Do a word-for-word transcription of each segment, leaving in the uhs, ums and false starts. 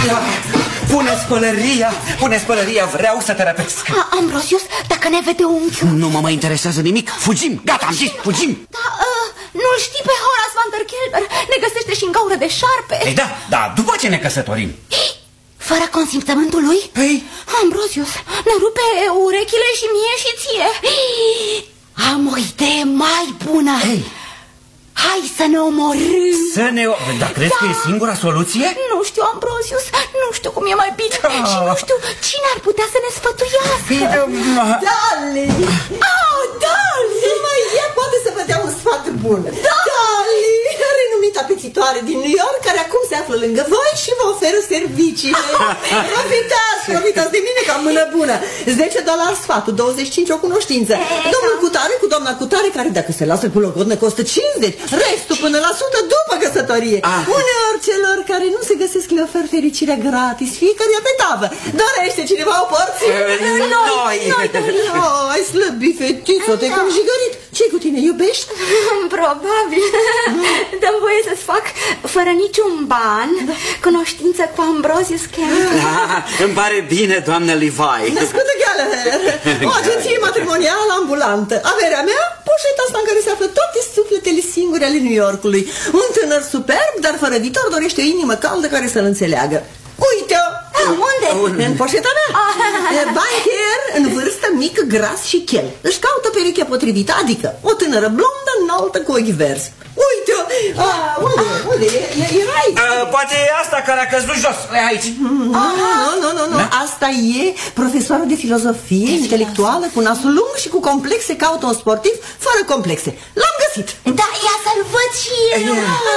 Pune spălăria, pune spălăria, vreau să te răpesc. Ambrosius, dacă ne vede unchiul... Nu mă mai interesează nimic, fugim, gata, am zis, fugim. Da, uh, nu-l știi pe Horace van der Kelder, ne găsește și în gaură de șarpe. Ei da, da, după ce ne căsătorim. Fără consimțământul lui? Păi? Ambrosius, ne rupe urechile și mie și ție. Am o idee mai bună. Ei. Hai să ne omorâm. Să ne... Dar crezi da. că e singura soluție? Nu știu, Ambrosius, nu știu cum e mai bine ah. Și nu știu cine ar putea să ne sfătuiască. Dali! Oh, Dali! Numai ea poate să vă dea un sfat bun. Dali! Renumita pețitoare din New York, care acum se află lângă voi și vă oferă serviciile. Profitați, profitați de mine ca mână bună. zece dolari sfatul, douăzeci și cinci o cunoștință. Domnul Cutare cu doamna Cutare, care dacă se lasă cu logodnă costă cincizeci. Restul până la sută după căsătorie. Ah. Uneori celor care nu se găsesc le ofer fericirea gratis, fiecare pe tavă. Dorește cineva o porție? Noi! Oh, ai slăbit, fetiță, te-ai cam jigărit. Ce-i cu tine, iubești? Probabil. Dă-mi voie să-ți fac, fără niciun ban, cunoștință cu Ambrosius Kemp. Ah, îmi pare bine, doamnă Levi. Născută Gallagher, o agenție matrimonială ambulantă. Averea mea, poșeta asta în care se află toate sufletele singure ale New Yorkului. Un tânăr superb, dar fără viitor, dorește o inimă caldă care să-l înțeleagă. Uite-o! Unde? În poșeta mea. Bancher, în vârstă, mic, gras și chel. Își caută perechea potrivită, adică o tânără blondă, înaltă, cu ochi verzi. Uite-o! Unde? Unde? Era aici. Poate e asta care a căzut jos. E aici. Nu, nu, nu, nu. Asta e profesoară de filozofie, intelectuală, cu nasul lung și cu complexe, caută un sportiv fără complexe. L-am găsit. Da, ia să-l văd și eu.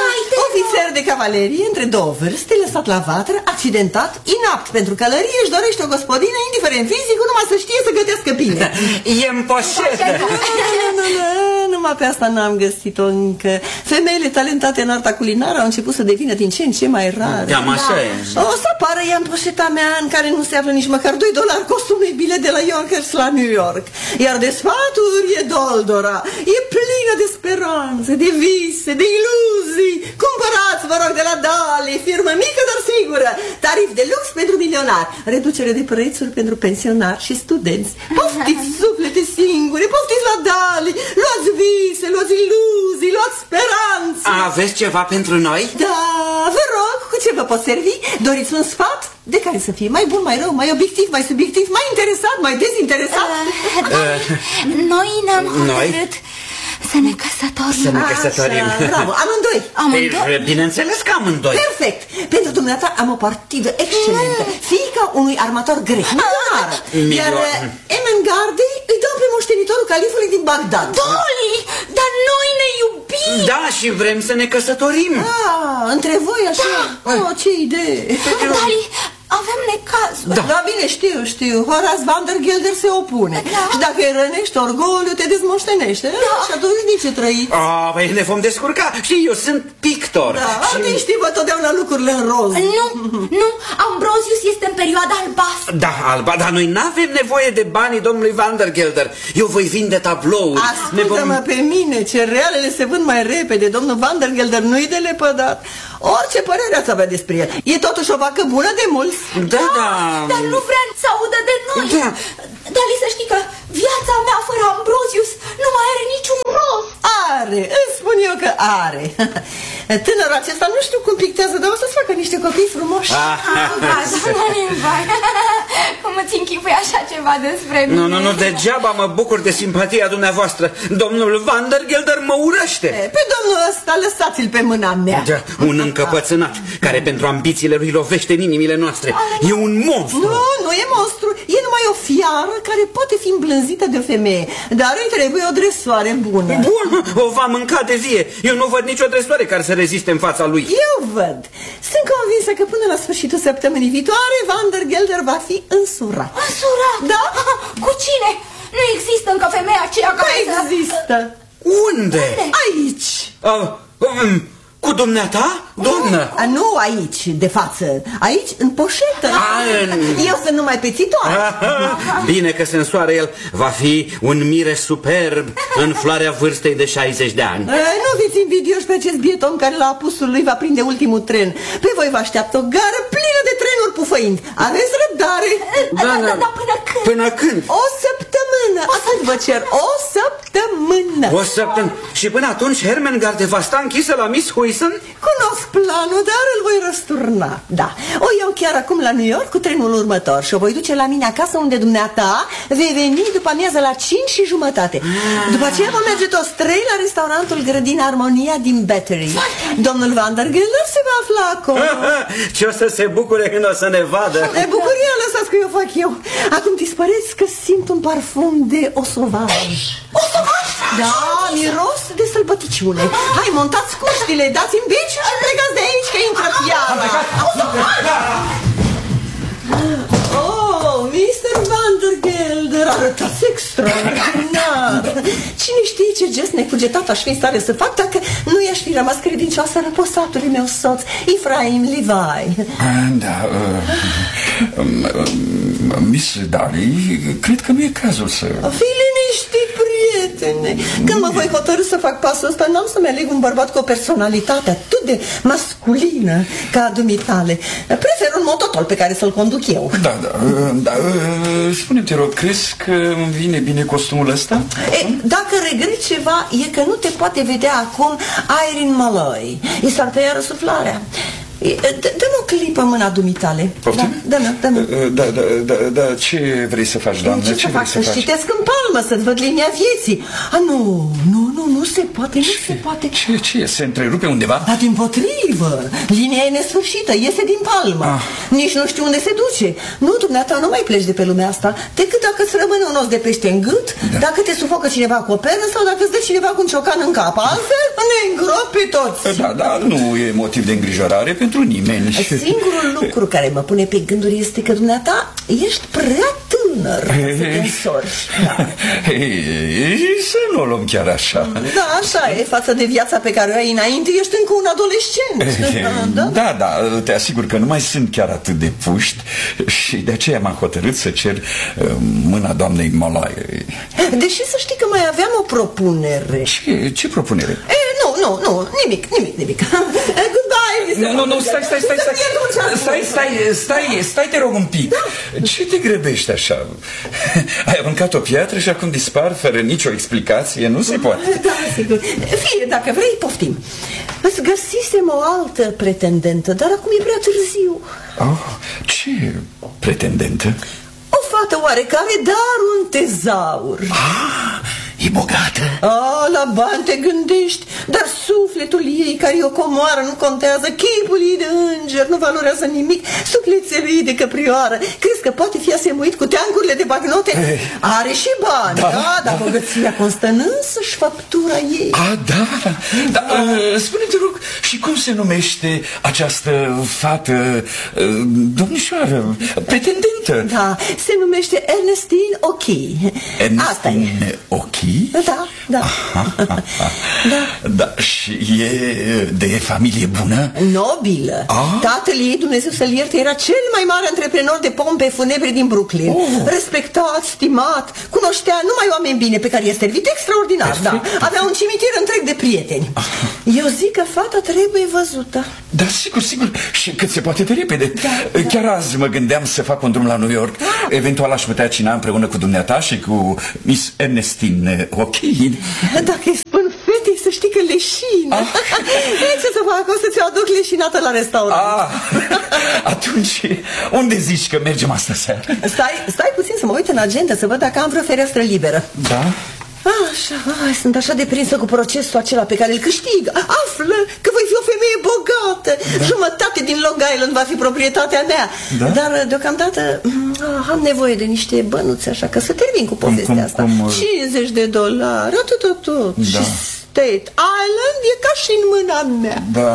Ofițer de cavalerie, între două vârste, lăsat la vatră, accidentat, inapt pentru călărie, își dorește o gospodină, indiferent fizic, numai să știe să gătească bine. E în poșetă. Nu, nu, numai pe asta n-am găsit-o încă. Femeile talentate în arta culinară au început să devină din ce în ce mai rare. Cam așa e. O să apară ea în poșeta mea, în care nu se află nici măcar doi dolari costumul bilet de la Yonkers la New York. Iar de sfaturi e doldora. E plină de speranțe, de vise, de iluzii. Cumpărați, vă rog, de la Dali, firmă mică, dar sigură. Tarif de lux pentru milionari, reducere de prețuri pentru pensionari și studenți. Poftiți suflete singure, poftiți la Dali. Luați vise, luați iluzii, luați speranțe. Aveți ceva pentru noi? Da, vă rog, cu ce vă pot servi? Doriți un sfat? De care să fie mai bun, mai rău, mai obiectiv, mai subiectiv, mai interesat, mai dezinteresat? Uh, da. uh, noi ne-am hotărât să ne căsătorim. Să ne căsătorim. Așa, bravo, amândoi. Amândoi? Ei, bineînțeles că amândoi. Perfect. Pentru dumneata am o partidă excelentă. Fiica unui armator grec. Milionar. Iar Emengarde îi dau pe moștenitorul califului din Bagdad. Doli, dar noi ne iubim. Da, și vrem să ne căsătorim. Ah, între voi așa? Da. Oh, ce idee. Dali, avem necazuri. Da. Da, bine, știu, știu. Horace van der Kelder se opune. Da. Și dacă îi rănești orgoliu, te dezmoștenește. Da. Și atunci nici ce trăi. Ah, păi ne vom descurca. Și eu sunt pictor. Da, și... atunci știi, vă totdeauna lucrurile în roz. Nu, nu, Ambrosius este în perioada albastră. Da, alba, dar noi n-avem nevoie de banii domnului van der Kelder. Eu voi vinde tablouri. Ascultă-mă vom... pe mine, cerealele se vând mai repede. Domnul van der Kelder nu-i de lepădat. Orice părere ați avea despre el. E totuși o vacă bună de mulți. Da, da. Dar nu vrea să audă de noi. Da. Dali, să știi că viața mea fără Ambrosius nu mai are niciun rost. Are, îți spun eu că are. Tânărul acesta nu știu cum pictează, dar o să-ți facă niște copii frumoși. Ah, da, cum îți închipui așa ceva despre mine? Nu, nu, nu, degeaba mă bucur de simpatia dumneavoastră. Domnul van der Kelder mă urăște. Pe domnul ăsta lăsați-l pe mâna mea. Da, un încăpățânat care pentru ambițiile lui lovește în inimile noastre. E un monstru. Nu, nu e monstru, e numai o fiară care poate fi îmblânzită de o femeie. Dar îi trebuie o dresoare bună. Bun, o va mânca de vie. Eu nu văd nicio dresoare care să reziste în fața lui. Eu văd. Sunt convinsă că până la sfârșitul săptămânii viitoare Van der Kelder va fi însurat. Însurat? Da? Cu cine? Nu există încă femeia aceea care... Nu există. Unde? Aici. Uh, um, cu dumneata, doamnă? A, nu aici, de față. Aici, în poșetă. A, în... Eu sunt numai pețitoare. Bine că se însoară el. Va fi un mire superb în floarea vârstei de șaizeci de ani. A, nu fiți invidioși pe acest bieton care la apusul lui va prinde ultimul tren. Pe voi vă așteaptă o gară plină de trenuri păind. Aveți răbdare? Da, da, da, da, până când? Până când? O săptămână. Asta vă cer, o săptămână. O săptămână. Și până atunci Hermengard va sta închisă la Miss Huison? Cunosc planul, dar îl voi răsturna. Da, o iau chiar acum la New York cu trenul următor și o voi duce la mine acasă, unde dumneata vei veni după amiază la cinci și jumătate. După aceea vom merge toți trei la restaurantul Grădina Armonia din Battery. Domnul Vandergelder se va afla acolo. Ce o să se bucure când o să ne vadă. E bucuria, lăsați că eu fac eu. Acum dispăreți că simt un parfum de osovaj. Osovaj? Da, miros de sălbăticiune. Hai, montați cuștile, dați-mi biciul și plecați de aici că intră fiara. Oh, mister Vandergelder, arătați extraordinar. Cine știe ce gest necugetat aș fi în stare să fac dacă nu i-aș fi rămas credincioasă răposatului meu soț, Ephraim Levi. Da, uh, uh, Miss Daly, cred că nu e cazul să... Fii liniștit, prietene. Când mă voi hotărâ să fac pasul ăsta, n-am să-mi aleg un bărbat cu o personalitate atât de masculină ca a dumitale. Prefer un mototol pe care să-l conduc eu. Da, da, da. Spune-mi, te rog, crezi că îmi vine bine costumul ăsta? E, dacă regret ceva, e că nu te poate vedea acum Irene Malloy. I s-ar tăia răsuflarea. Dă-mi o clipă mâna dumitale. Poftim? Da, dă-mi, dă-mi. Da, da, da, da, ce vrei să faci, doamnă? Ce, ce să fac? Să-și citesc în palmă, să-ți văd linia vieții. A, nu, nu, nu, nu se poate, nu ce? se poate. Ce, ce, se întrerupe undeva? Dar dimpotrivă, linia e nesfârșită, iese din palmă. Ah. Nici nu știu unde se duce. Nu, dumneata, nu mai pleci de pe lumea asta, decât dacă îți rămâne un os de pește în gât, da. Dacă te sufocă cineva cu o pernă sau dacă îți dă cineva cu un ciocan în cap. Altfel, ne îngropi toți. Da, da, nu e motiv de îngrijorare pentru nimeni. Singurul lucru care mă pune pe gânduri este că dumneata ești prea tânăr să te însorci. Să nu o luăm chiar așa. Da, așa e, față de viața pe care o ai înainte, ești încă un adolescent. Da, da, da, te asigur că nu mai sunt chiar atât de puști și de aceea m-am hotărât să cer mâna doamnei Malloy. Deși să știi că mai aveam o propunere. Ce, ce propunere? E, nu, nu, nu, nimic, nimic, nimic. Goodbye, Nu, nu, nu, stai, stai, stai, stai, stai, stai, stai, stai, te rog un pic. Ce te grăbești așa? Ai aruncat o piatră și acum dispar fără nicio explicație, nu se poate. Da, sigur. Fie, dacă vrei, poftim. Îți găsisem o altă pretendentă, dar acum e prea târziu. Oh, ce pretendentă? O fată oarecare, dar un tezaur. Ah, e bogată? Ah, la bani te gândești, dar sufletul ei, care e o comoară, nu contează. Chipul ei de înger nu valorează nimic. Sufletele ei de căprioară, crezi că poate fi asemuit cu teancurile de bagnote? Ei. Are și bani, da, da, dar bogăția constă în însăși faptura ei. Ah, da, da. Uh, spune-te, rog, și cum se numește această fată, uh, domnișoară, pretendentă? Da, se numește Ernestine O'Key. Ernestine O'Key? Da, da. Aha, aha. Da. Da. Și e de familie bună? Nobilă. Ah? Tatăl ei, Dumnezeu să-l ierte, era cel mai mare antreprenor de pompe funebre din Brooklyn. Oh. Respectat, stimat, cunoștea numai oameni bine pe care i-a servit extraordinar. Da. Avea un cimitir întreg de prieteni. Ah. Eu zic că fata trebuie văzută. Da, sigur, sigur. Și cât se poate de repede. Da, Chiar da. azi mă gândeam să fac un drum la New York. Da. Eventual aș putea cina împreună cu dumneata și cu Miss Ernestine O'Key. Dacă îi spun fetei, să știi că leșină. Ah. E, ce să fac? O să ți-o aduc leșinată la restaurant. Ah. Atunci, unde zici că mergem astă seară? Stai, stai puțin să mă uit în agenda, să văd dacă am vreo fereastră liberă. Da? Așa, ai, sunt așa de prinsă cu procesul acela pe care îl câștigă. Află că voi fi o femeie bogată. Da. Jumătate din Long Island va fi proprietatea mea. Da? Dar deocamdată ah, am nevoie de niște bănuți, așa că să termin cu povestea cum, asta cum, cum... cincizeci de dolari, atât, atât. Da. Și State Island e ca și în mâna mea. Da,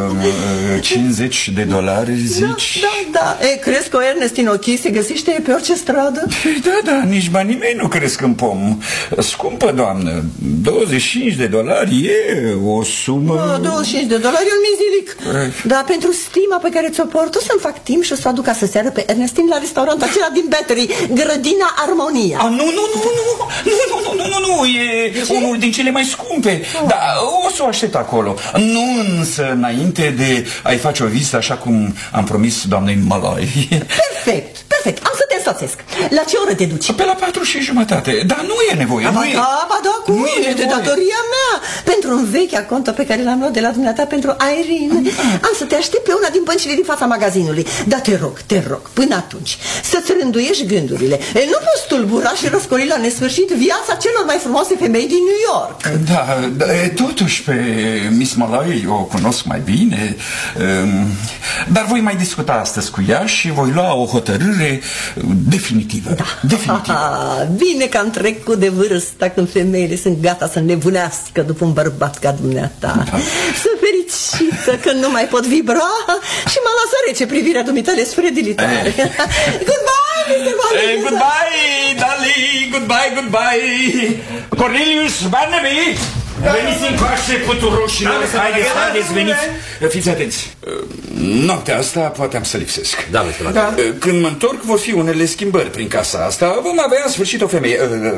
cincizeci de dolari, zici? Da, da, da. E, crezi că o Ernestine O'Key se găsește pe orice stradă? Da, da, nici banii mei nu cresc în pom. Scumpă, doamnă, douăzeci și cinci de dolari e o sumă... Da, douăzeci și cinci de dolari e un mizilic. Dar pentru stima pe care ți-o port, o să-mi fac timp și o să aduc astă seară pe Ernestine la restaurant acela din Battery, Grădina Armonia. A, nu, nu, nu, nu, nu, nu, nu, nu, nu, nu, e ce? Unul din cele mai scumpe. Da, o să o aștept acolo. Nu însă înainte de a-i face o vizită așa cum am promis doamnei Malai. Perfect, perfect, am să te însoțesc. La ce oră te duci? Pe la patru și jumătate, dar nu e nevoie. Ba nu e... da, ba da, cum? E, e de datoria mea. Pentru un vechea contă pe care l-am luat de la dumneata pentru Irene. Am să te aștept pe una din băncile din fața magazinului. Dar te rog, te rog, până atunci să-ți rânduiești gândurile. E, nu poți tulbura și răscoli la nesfârșit viața celor mai frumoase femei din New York. Da, da, totuși pe Miss Malai o cunosc mai bine. Dar voi mai discuta astăzi cu ea și voi lua o hotărâre definitivă. Da. Definitivă. Aha, bine că am trecut de vârsta când femeile sunt gata să nebunească după un bărbat ca dumneata. Da. Sunt fericită că nu mai pot vibra și m-a lăsat rece privirea dumitale spre dilitare. Goodbye, mister Barnaby! Hey, goodbye, darling, goodbye, goodbye. Cornelius Barnaby! Veniți încoace, puturoșilor. Haideți, haideți, veniți. Fiți atenți. Noaptea asta poate am să lipsesc. Da, mister da. Când mă întorc vor fi unele schimbări prin casa asta. Vom avea în sfârșit o femeie,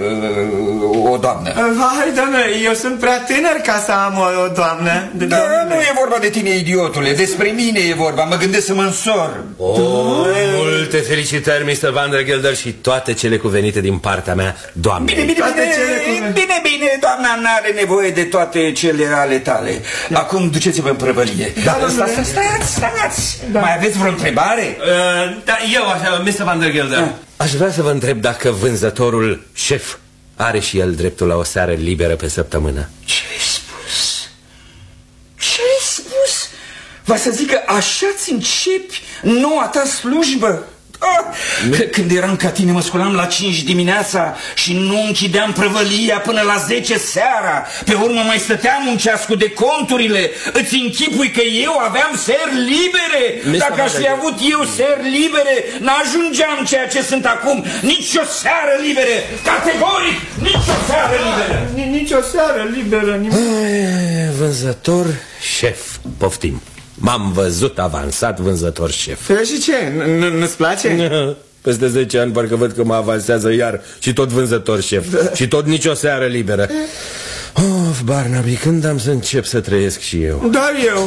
o doamnă. Vai, doamnă, eu sunt prea tânăr ca să am o, o doamnă. De da, nu e vorba de tine, idiotule. Despre mine e vorba. Mă gândesc să mă însor. Oh, multe felicitări, mister Vandergelder, și toate cele cuvenite din partea mea, doamne. Bine, bine, bine, bine, bine, doamna n-are nevoie de toate cele ale tale. Da. Acum duceți-vă în prăvălie. Da, da, stați, stați, stați. Da. Mai aveți vreo întrebare? Uh, da, eu așa, mister Vandergelder. Da. Aș vrea să vă întreb dacă vânzătorul șef are și el dreptul la o seară liberă pe săptămână. Ce-ai spus? Ce-ai spus? Va să zic că așa-ți începi noua ta slujbă? Ah, când eram ca tine mă sculam la cinci dimineața și nu închideam prăvălia până la zece seara. Pe urmă mai stăteam un ceas cu deconturile. Îți închipui că eu aveam seri libere? Dacă aș fi avut eu seri libere, n-ajungeam ceea ce sunt acum. Nici o seară liberă. Categoric, nici o seară liberă. Nici o seară liberă. Vânzător șef, poftim. M-am văzut avansat vânzător șef. Și ce? Nu-ți place? Peste zece ani parcă văd că mă avansează iar și tot vânzător șef. Și tot nicio seară liberă. Of, Barnaby, când am să încep să trăiesc și eu? Doar eu.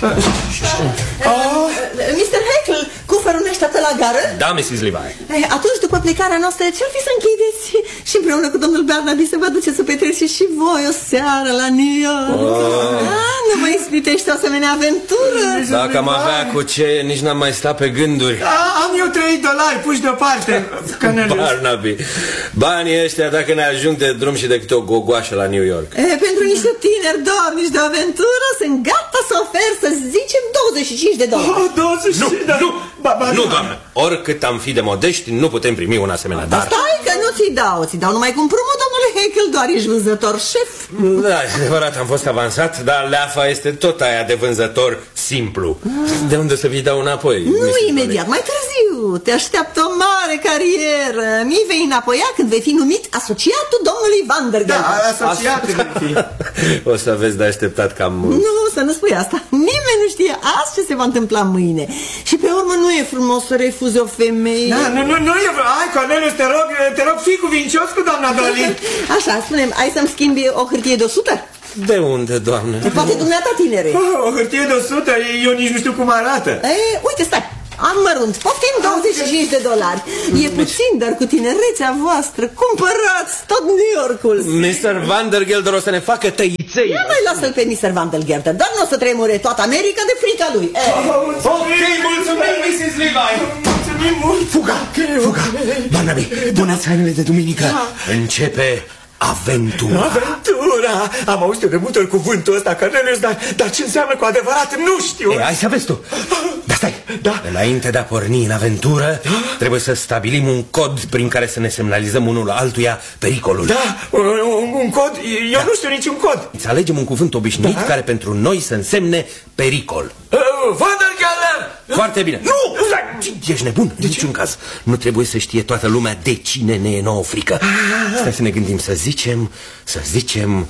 Oh. mister Heckle, cufărul ăsta pe la gară? Da, missus Levi. Atunci, după plecarea noastră, ce-ar fi să închideți și împreună cu domnul Barnaby să vă duceți să petreceți și voi o seară la New York? Oh. Ah, nu vă ispitește o asemenea aventură? Dacă am avea cu ce, nici n-am mai stat pe gânduri. A, am eu trei dolari puși deoparte. Barnaby, banii ăștia dacă ne ajung de drum și de câte o gogoașă la New York. E, pentru niște tineri dornici de aventură sunt gata să ofer, să zicem, douăzeci și cinci de dolari. Oh, douăzeci și cinci, nu, nu, ba, ba, nu, doamnă. Oricât am fi de modești, nu putem primi un asemenea dar. Stai că nu ți dau, ți dau numai cu împrumut, domnule Heckle, doar ești vânzător șef. Da, e adevărat, am fost avansat, dar leafa este tot aia de vânzător simplu. Ah. De unde să vi dau înapoi? Nu imediat, mai târziu. Te așteaptă o mare carieră. Mi vei înapoia când vei fi numit asociatul domnului Vandergelder. Da, asociatul. O să aveți de așteptat cam mult. Nu, să nu spui asta. Nimeni nu știe azi ce se va întâmpla mâine. Și pe urmă nu e frumos să refuzi o femeie. Da, nu, nu, nu e. Hai, Cornelius, te rog, te rog, fii cuvincios cu doamna Dolly. Așa, spune-mi, ai să-mi schimbi o hârtie de o sută? De unde, doamne? Poate dumneata, tinere. Oh, o hârtie de o sută, eu nici nu știu cum arată. E, uite, stai. Am mărunt, poftim douăzeci și cinci de dolari. E puțin, dar cu tinerețea voastră cumpărați tot New Yorkul. mister Vandergelder o să ne facă tăiței. Ia mai lasă-l pe mister Vandergelder, dar nu o să tremure toată America de frica lui. Oh, ok, mulțumim, missus Levi. Mulțumim mult. Fuga, fuga. Barnaby, puneți hainele de duminică. Începe aventura. Aventura! Am auzit de multe ori cuvântul ăsta, Cornelius, dar, dar ce înseamnă cu adevărat nu știu. E, hai să vezi tu. Dar stai, da. Înainte de a porni în aventură, trebuie să stabilim un cod prin care să ne semnalizăm unul altuia pericolul. Da, un, un cod, eu da. nu știu niciun cod. Să alegem un cuvânt obișnuit da. care pentru noi să însemne pericol. uh, Vandergelder! Foarte bine. Nu! Stai. Ești nebun? De niciun caz. Nu trebuie să știe toată lumea de cine ne e nouă frică. Ah. Stai să ne gândim, să zicem, să zicem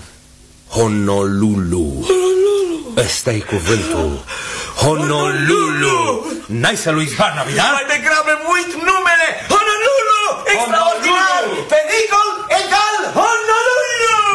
Honolulu. Ăsta e cuvântul. Honolulu. N-ai să lui Barnaby, da? Mai degrabă uit numele. Honolulu! Extraordinar! Perico!